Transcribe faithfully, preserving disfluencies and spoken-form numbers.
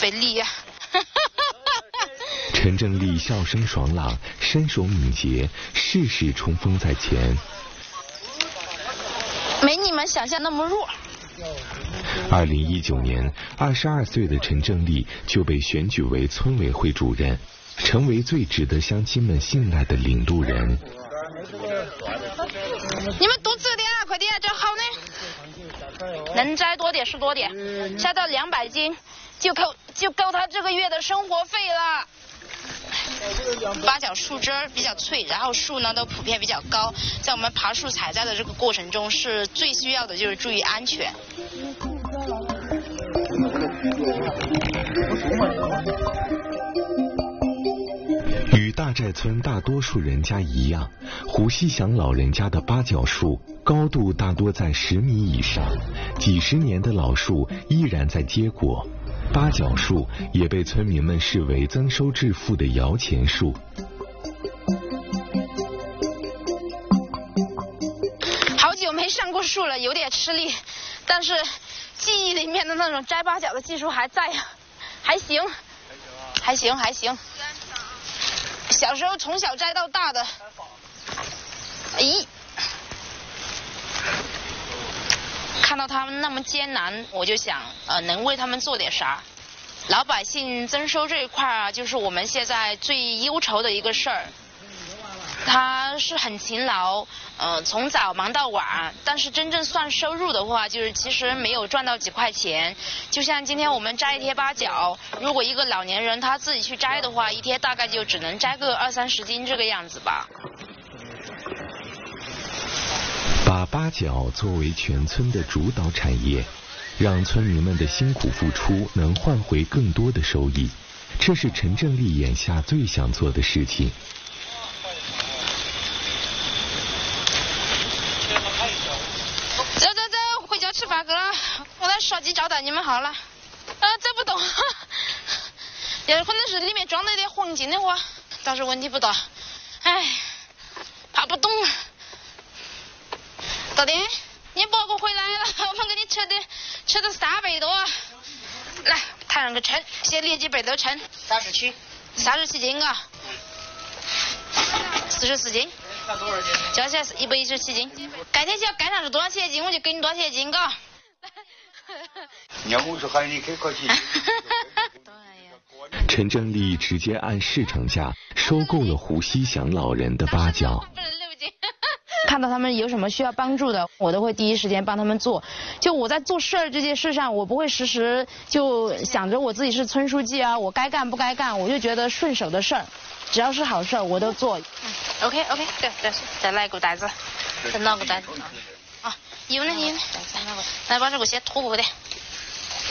费力呀、啊。 陈正丽笑声爽朗，身手敏捷，事事冲锋在前。 没你们想象那么弱。 二零一九年，二十二岁的陈正丽就被选举为村委会主任，成为最值得乡亲们信赖的领路人。 你们多吃点啊，快点，这好呢。能摘多点是多点，摘到两百斤就够就够他这个月的生活费了。八角树枝比较脆，然后树呢都普遍比较高，在我们爬树采摘的这个过程中，是最需要的就是注意安全。 与大寨村大多数人家一样，胡锡祥老人家的八角树高度大多在十米以上，几十年的老树依然在结果。八角树也被村民们视为增收致富的摇钱树。 好久没上过树了，有点吃力，但是记忆里面的那种摘八角的技术还在呀，还行，还行还行。小时候从小摘到大的，咦，看到他们那么艰难，我就想，呃，能为他们做点啥。老百姓增收这一块啊，就是我们现在最忧愁的一个事儿。他是很勤劳，呃，从早忙到晚，但是真正算收入的话，就是其实没有赚到几块钱。就像今天我们摘一贴八角，如果一个老年人他自己去摘的话，一天大概就只能摘个二三十斤这个样子吧。 把八角作为全村的主导产业，让村民们的辛苦付出能换回更多的收益，这是陈正丽眼下最想做的事情。 走走走，回家吃饭去了。我来烧鸡招待你们好了。呃，走不动，也可能是里面装了一点黄金的话，倒是问题不大。哎，爬不动。大爹，你伯伯回来了，我们给你吃的吃的三百多。来，抬上个称，先列几百多称。 三十七。 三十七斤啊。四十四斤。 看多少斤？ 加起来是一百一十七斤。改天要盖上是多少钱一斤，我就给你多少钱一斤，嘎。 你要我说喊你开可惜。 陈正丽直接按市场价收购了胡锡祥老人的八角。 看到他们有什么需要帮助的，我都会第一时间帮他们做。就我在做事儿这件事上，我不会时时就想着我自己是村书记啊，我该干不该干，我就觉得顺手的事儿，只要是好事儿我都做。嗯 OK OK， 对对，再来一个袋子，再拿个袋子。啊，有呢有呢，来把这个先拖过来。